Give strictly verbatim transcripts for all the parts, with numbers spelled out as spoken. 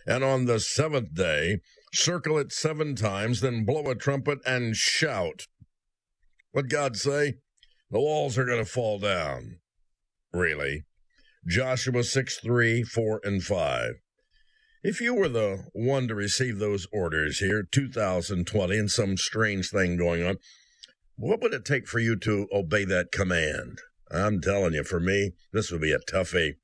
And on the seventh day, circle it seven times, then blow a trumpet and shout. What'd God say? The walls are going to fall down. Really? Joshua six, three, four, and five. If you were the one to receive those orders here, two thousand twenty, and some strange thing going on, what would it take for you to obey that command? I'm telling you, for me, this would be a toughie.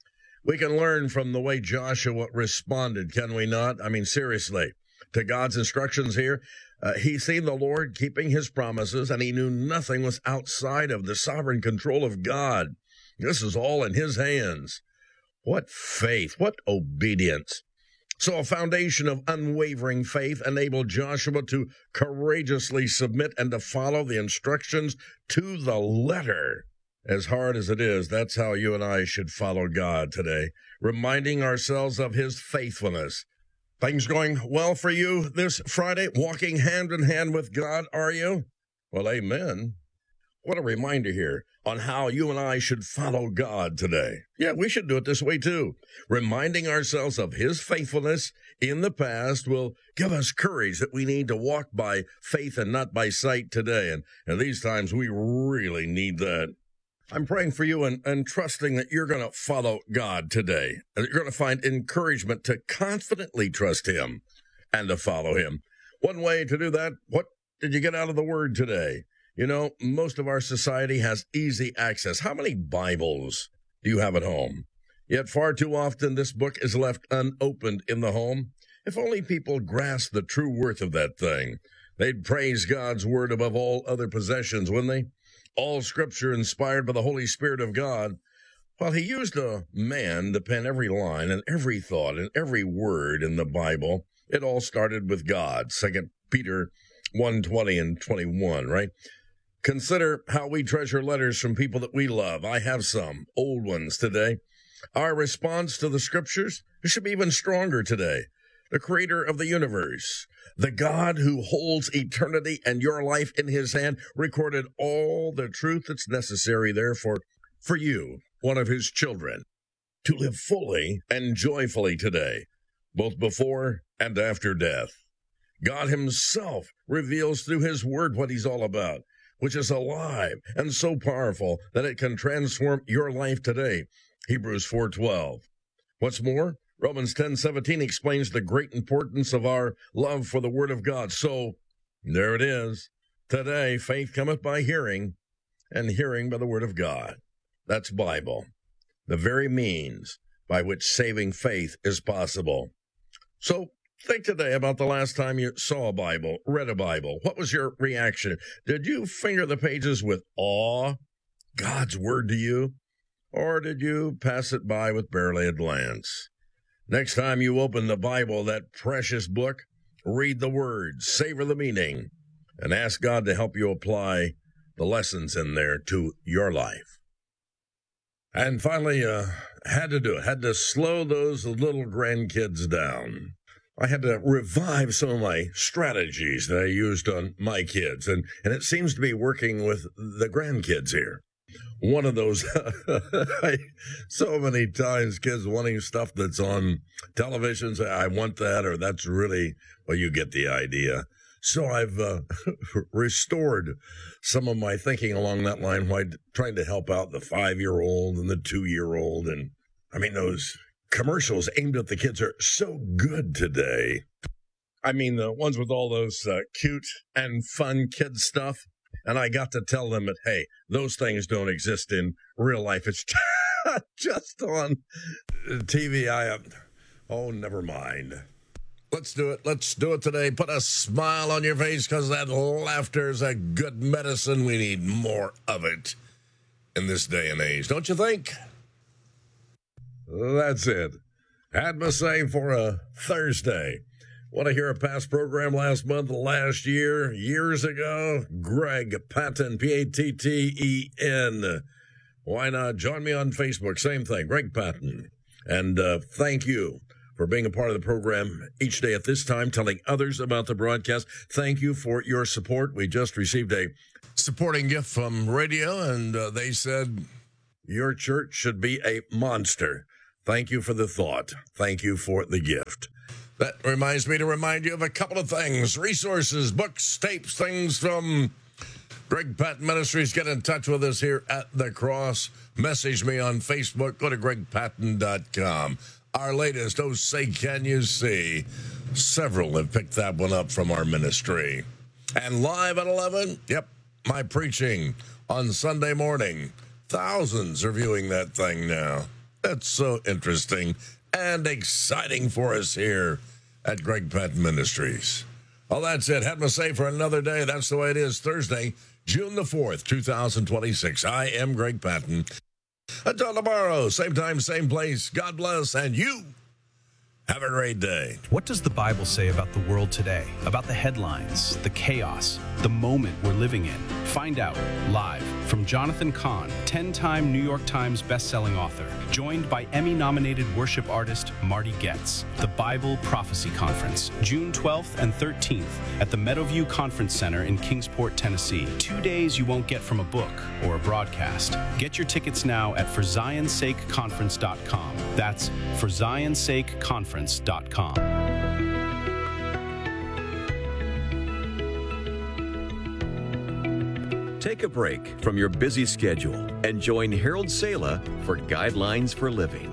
We can learn from the way Joshua responded, can we not? I mean, seriously, to God's instructions here. Uh, he seen the Lord keeping his promises, and he knew nothing was outside of the sovereign control of God. This is all in his hands. What faith, what obedience. So a foundation of unwavering faith enabled Joshua to courageously submit and to follow the instructions to the letter. As hard as it is, that's how you and I should follow God today, reminding ourselves of his faithfulness. Things going well for you this Friday? Walking hand in hand with God, are you? Well, amen. What a reminder here on how you and I should follow God today. Yeah, we should do it this way too. Reminding ourselves of his faithfulness in the past will give us courage that we need to walk by faith and not by sight today. And, and these times we really need that. I'm praying for you and, and trusting that you're going to follow God today. And you're going to find encouragement to confidently trust him and to follow him. One way to do that, what did you get out of the word today? You know, most of our society has easy access. How many Bibles do you have at home? Yet far too often this book is left unopened in the home. If only people grasp the true worth of that thing, they'd praise God's word above all other possessions, wouldn't they? All scripture inspired by the Holy Spirit of God. While he used a man to pen every line and every thought and every word in the Bible, it all started with God. Second Peter one, twenty and twenty-one, right? Consider how we treasure letters from people that we love. I have some old ones today. Our response to the scriptures should be even stronger today. The creator of the universe, the God who holds eternity and your life in his hand, recorded all the truth that's necessary, therefore, for you, one of his children, to live fully and joyfully today, both before and after death. God himself reveals through his word what he's all about, which is alive and so powerful that it can transform your life today. Hebrews four twelve. What's more, Romans ten seventeen explains the great importance of our love for the word of God. So, there it is. Today, faith cometh by hearing, and hearing by the word of God. That's Bible, the very means by which saving faith is possible. So, think today about the last time you saw a Bible, read a Bible. What was your reaction? Did you finger the pages with awe, God's word to you? Or did you pass it by with barely a glance? Next time you open the Bible, that precious book, read the words, savor the meaning, and ask God to help you apply the lessons in there to your life. And finally, uh, had to do it, had to slow those little grandkids down. I had to revive some of my strategies that I used on my kids, and, and it seems to be working with the grandkids here. One of those, I, so many times kids wanting stuff that's on television, say, I want that, or that's really, well, you get the idea. So I've uh, restored some of my thinking along that line while trying to help out the five-year-old and the two-year-old. And I mean, those commercials aimed at the kids are so good today. I mean, the ones with all those uh, cute and fun kid stuff. And I got to tell them that, hey, those things don't exist in real life. It's just on T V. I, uh, oh, never mind. Let's do it. Let's do it today. Put a smile on your face because that laughter is a good medicine. We need more of it in this day and age, don't you think? That's it. Had my say for a Thursday. Want to hear a past program last month, last year, years ago? Greg Patton, P A T T E N. Why not? Join me on Facebook. Same thing, Greg Patton. And uh, thank you for being a part of the program each day at this time, telling others about the broadcast. Thank you for your support. We just received a supporting gift from radio, and uh, they said your church should be a monster. Thank you for the thought. Thank you for the gift. That reminds me to remind you of a couple of things. Resources, books, tapes, things from Greg Patton Ministries. Get in touch with us here at The Cross. Message me on Facebook. Go to greg patton dot com. Our latest, Oh Say Can You See? Several have picked that one up from our ministry. And live at eleven, yep, my preaching on Sunday morning. Thousands are viewing that thing now. That's so interesting and exciting for us here at Greg Patton Ministries. Well, that's it. Had to say for another day. That's the way it is. Thursday, June the fourth, two thousand twenty-six. I am Greg Patton. Until tomorrow, same time, same place. God bless, and you have a great day. What does the Bible say about the world today? About the headlines, the chaos, the moment we're living in? Find out live from Jonathan Cahn, ten-time New York Times bestselling author, joined by Emmy-nominated worship artist Marty Goetz. The Bible Prophecy Conference, June twelfth and thirteenth at the Meadowview Conference Center in Kingsport, Tennessee. Two days you won't get from a book or a broadcast. Get your tickets now at for zions sake conference dot com. That's for zions sake conference dot com. Take a break from your busy schedule and join Harold Sala for Guidelines for Living.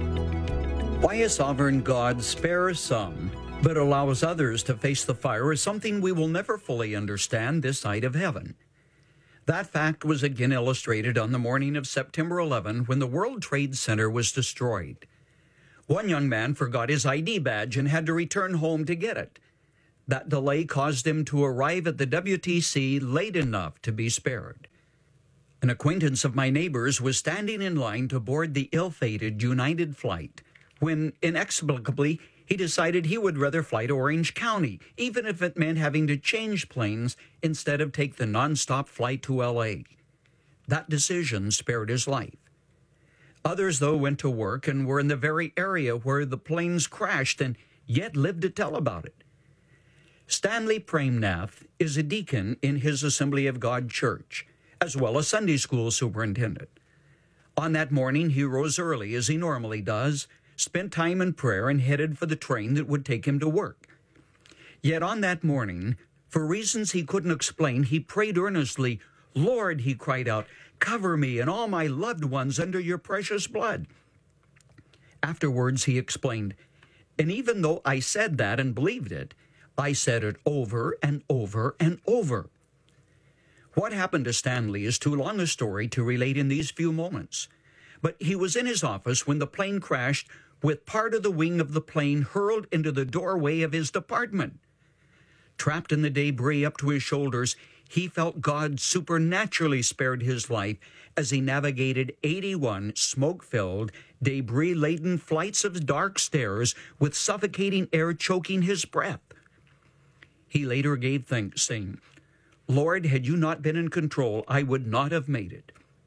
Why a sovereign God spares some but allows others to face the fire is something we will never fully understand this side of heaven. That fact was again illustrated on the morning of September eleventh when the World Trade Center was destroyed. One young man forgot his I D badge and had to return home to get it. That delay caused him to arrive at the W T C late enough to be spared. An acquaintance of my neighbor's was standing in line to board the ill-fated United flight when, inexplicably, he decided he would rather fly to Orange County, even if it meant having to change planes instead of take the nonstop flight to L A. That decision spared his life. Others, though, went to work and were in the very area where the planes crashed and yet lived to tell about it. Stanley Premnath is a deacon in his Assembly of God church, as well as Sunday school superintendent. On that morning, he rose early, as he normally does, spent time in prayer, and headed for the train that would take him to work. Yet on that morning, for reasons he couldn't explain, he prayed earnestly. "Lord," he cried out, "cover me and all my loved ones under your precious blood." Afterwards, he explained, "And even though I said that and believed it, I said it over and over and over." What happened to Stanley is too long a story to relate in these few moments. But he was in his office when the plane crashed, with part of the wing of the plane hurled into the doorway of his department. Trapped in the debris up to his shoulders, he felt God supernaturally spared his life as he navigated eighty-one smoke-filled, debris-laden flights of dark stairs with suffocating air choking his breath. He later gave thanks, saying, "Lord, had you not been in control, I would not have made it."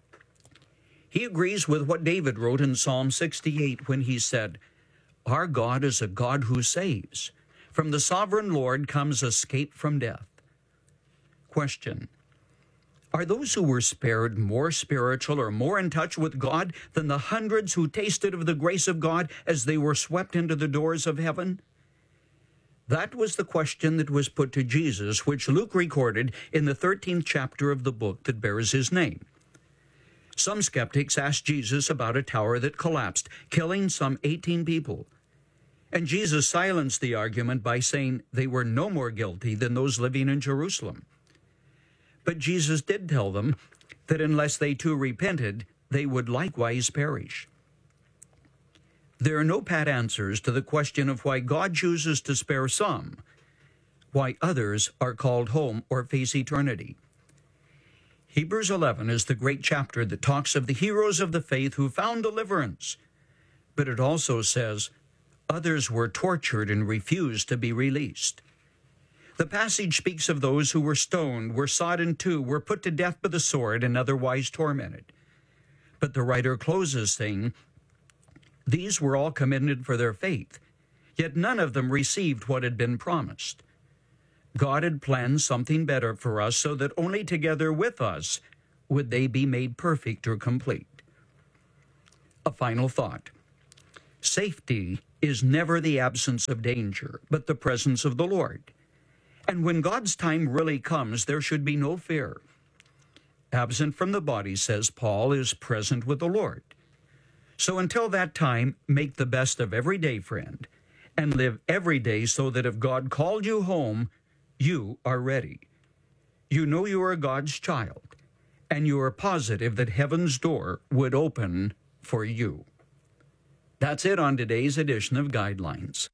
He agrees with what David wrote in Psalm sixty-eight when he said, "Our God is a God who saves. From the sovereign Lord comes escape from death." Question: Are those who were spared more spiritual or more in touch with God than the hundreds who tasted of the grace of God as they were swept into the doors of heaven? That was the question that was put to Jesus, which Luke recorded in the thirteenth chapter of the book that bears his name. Some skeptics asked Jesus about a tower that collapsed, killing some eighteen people. And Jesus silenced the argument by saying they were no more guilty than those living in Jerusalem. But Jesus did tell them that unless they too repented, they would likewise perish. There are no pat answers to the question of why God chooses to spare some, why others are called home or face eternity. Hebrews eleven is the great chapter that talks of the heroes of the faith who found deliverance, but it also says others were tortured and refused to be released. The passage speaks of those who were stoned, were sawed in two, were put to death by the sword, and otherwise tormented. But the writer closes saying, these were all commended for their faith, yet none of them received what had been promised. God had planned something better for us so that only together with us would they be made perfect or complete. A final thought. Safety is never the absence of danger, but the presence of the Lord. And when God's time really comes, there should be no fear. Absent from the body, says Paul, is present with the Lord. So until that time, make the best of every day, friend, and live every day so that if God called you home, you are ready. You know you are God's child, and you are positive that heaven's door would open for you. That's it on today's edition of Guidelines.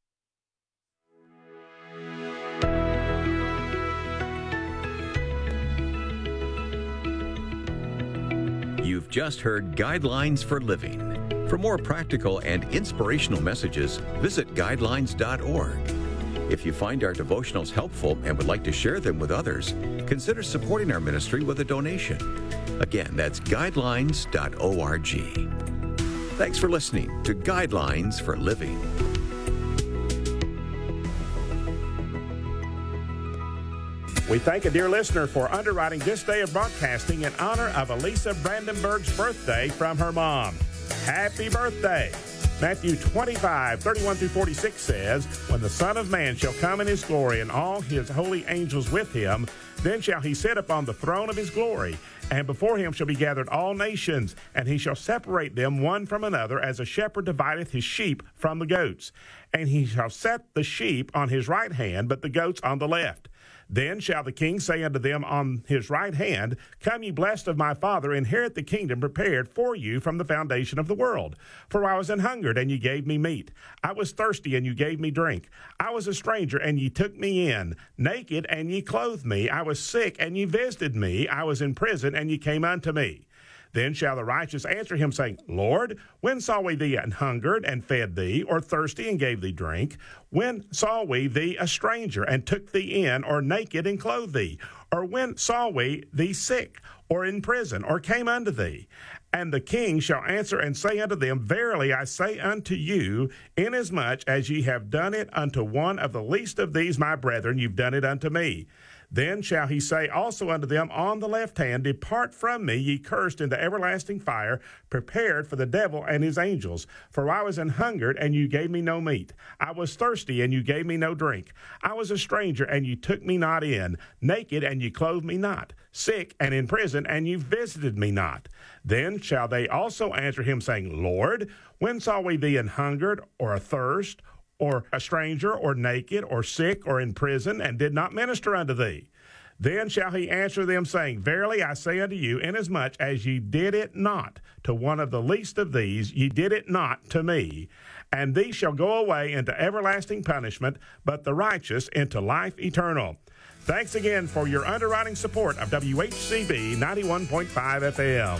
You've just heard Guidelines for Living. For more practical and inspirational messages, visit guidelines dot org. If you find our devotionals helpful and would like to share them with others, consider supporting our ministry with a donation. Again, that's guidelines dot org. Thanks for listening to Guidelines for Living. We thank a dear listener for underwriting this day of broadcasting in honor of Elisa Brandenburg's birthday from her mom. Happy birthday! Matthew twenty-five, thirty-one through forty-six says, "When the Son of Man shall come in his glory and all his holy angels with him, then shall he sit upon the throne of his glory, and before him shall be gathered all nations, and he shall separate them one from another, as a shepherd divideth his sheep from the goats. And he shall set the sheep on his right hand, but the goats on the left. Then shall the king say unto them on his right hand, Come, ye blessed of my Father, inherit the kingdom prepared for you from the foundation of the world. For I was an hungered, and ye gave me meat. I was thirsty, and ye gave me drink. I was a stranger, and ye took me in. Naked, and ye clothed me. I was sick, and ye visited me. I was in prison, and ye came unto me. Then shall the righteous answer him, saying, Lord, when saw we thee an hungered, and fed thee, or thirsty, and gave thee drink? When saw we thee a stranger, and took thee in, or naked, and clothed thee? Or when saw we thee sick, or in prison, or came unto thee? And the king shall answer and say unto them, Verily I say unto you, inasmuch as ye have done it unto one of the least of these my brethren, you've done it unto me. Then shall he say also unto them on the left hand, Depart from me, ye cursed, into everlasting fire, prepared for the devil and his angels. For I was an hungered, and you gave me no meat. I was thirsty, and you gave me no drink. I was a stranger, and you took me not in. Naked, and you clothed me not. Sick, and in prison, and you visited me not. Then shall they also answer him, saying, Lord, when saw we thee an hungered, or athirst, or a stranger, or naked, or sick, or in prison, and did not minister unto thee? Then shall he answer them, saying, Verily I say unto you, inasmuch as ye did it not to one of the least of these, ye did it not to me. And these shall go away into everlasting punishment, but the righteous into life eternal. Thanks again for your underwriting support of W H C B ninety-one point five F M.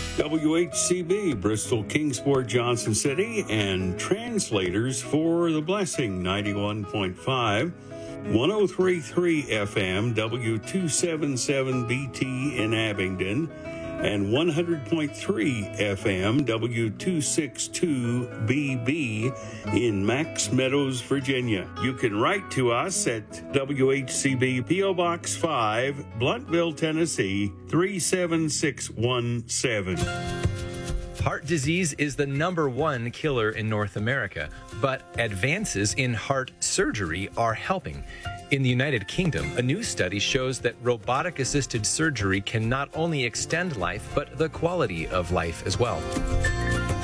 W H C B, Bristol, Kingsport, Johnson City, and translators for The Blessing, ninety-one point five, one oh three point three F M, W two seventy-seven B T in Abingdon, and one hundred point three F M, W two sixty-two B B in Max Meadows, Virginia. You can write to us at W H C B, P O Box five, Blunteville, Tennessee, three seven six one seven. Heart disease is the number one killer in North America, but advances in heart surgery are helping. In the United Kingdom, a new study shows that robotic-assisted surgery can not only extend life, but the quality of life as well.